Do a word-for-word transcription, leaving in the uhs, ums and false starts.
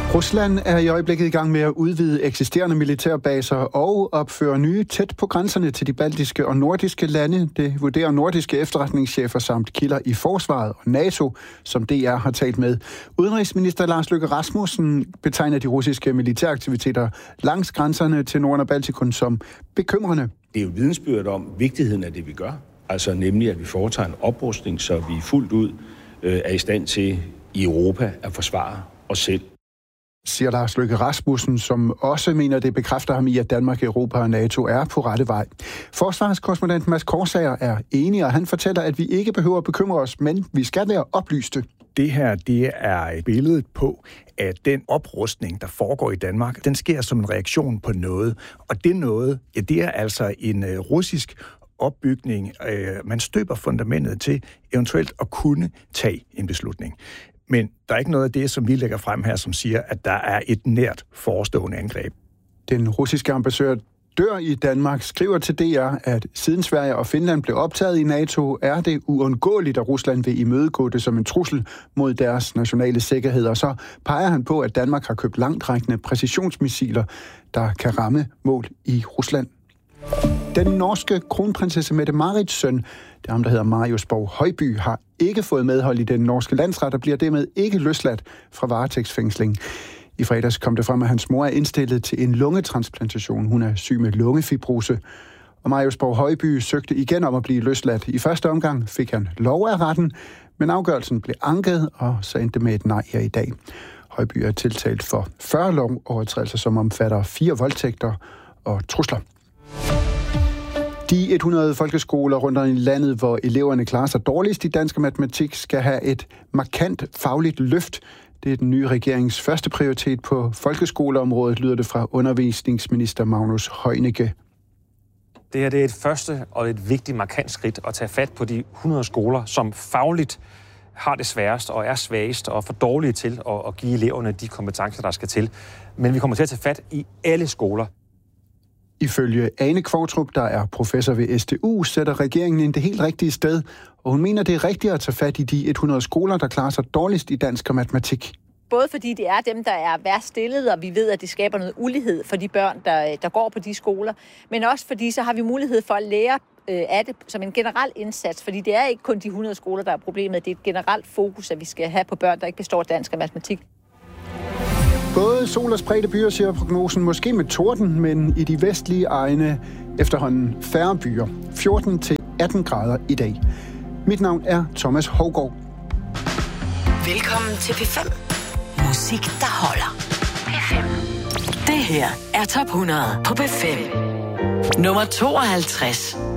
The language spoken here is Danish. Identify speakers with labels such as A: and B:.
A: Rusland er i øjeblikket i gang med at udvide eksisterende militærbaser og opføre nye tæt på grænserne til de baltiske og nordiske lande. Det vurderer nordiske efterretningschefer samt kilder i forsvaret og NATO, som D R har talt med. Udenrigsminister Lars Løkke Rasmussen betegner de russiske militæraktiviteter langs grænserne til Norden og Baltikum som bekymrende.
B: Det er jo vidensbyrd om vigtigheden af det, vi gør. Altså nemlig, at vi foretager en oprustning, så vi fuldt ud øh, er i stand til i Europa at forsvare os selv.
A: Siger Lars Løkke Rasmussen, som også mener, det bekræfter ham i, at Danmark, Europa og NATO er på rette vej. Forsvarskorrespondent Mads Korsager er enig, og han fortæller, at vi ikke behøver at bekymre os, men vi skal være oplyste.
C: Det her, det er et billede på, at den oprustning, der foregår i Danmark, den sker som en reaktion på noget. Og det noget, ja, det er altså en uh, russisk opbygning. Uh, man støber fundamentet til eventuelt at kunne tage en beslutning. Men der er ikke noget af det, som vi lægger frem her, som siger, at der er et nært forestående angreb.
A: Den russiske ambassadør dør i Danmark skriver til D R, at siden Sverige og Finland blev optaget i NATO, er det uundgåeligt, at Rusland vil imødegå det som en trussel mod deres nationale sikkerhed. Og så peger han på, at Danmark har købt langtrækkende præcisionsmissiler, der kan ramme mål i Rusland. Den norske kronprinsesse Mette-Marits søn, det er ham, der hedder Marius Borg Højby, har ikke fået medhold i den norske landsret og bliver dermed ikke løsladt fra varetægtsfængsling. I fredags kom det frem, at hans mor er indstillet til en lungetransplantation. Hun er syg med lungefibrose. Og Marius Borg Højby søgte igen om at blive løsladt. I første omgang fik han lov af retten, men afgørelsen blev anket, og så endte med et nej her i dag. Højby er tiltalt for fyrre lovovertrædelser, som omfatter fire voldtægter og trusler. De hundrede folkeskoler rundt om i landet, hvor eleverne klarer sig dårligst i dansk og matematik, skal have et markant fagligt løft. Det er den nye regerings første prioritet på folkeskoleområdet, lyder det fra undervisningsminister Magnus Heunicke.
D: Det her det er et første og et vigtigt markant skridt at tage fat på de hundrede skoler, som fagligt har det sværest og er svagest og for dårlige til at, at give eleverne de kompetencer, der skal til. Men vi kommer til at tage fat i alle skoler.
A: Ifølge Ane Kvartrup, der er professor ved S D U, sætter regeringen ind det helt rigtige sted, og hun mener, det er rigtigt at tage fat i de hundrede skoler, der klarer sig dårligst i dansk og matematik.
E: Både fordi det er dem, der er værst stillet, og vi ved, at det skaber noget ulighed for de børn, der, der går på de skoler, men også fordi så har vi mulighed for at lære øh, af det som en generel indsats, fordi det er ikke kun de hundrede skoler, der er problemet, det er et generelt fokus, at vi skal have på børn, der ikke består dansk og matematik.
A: Både sol og spredte byer, siger prognosen, måske med torden, men i de vestlige egne efterhånden færre byer. fjorten til atten grader i dag. Mit navn er Thomas Hougaard.
F: Velkommen til P fem. Musik, der holder. P fem. Det her er Top hundrede på P fem. Nummer tooghalvtreds.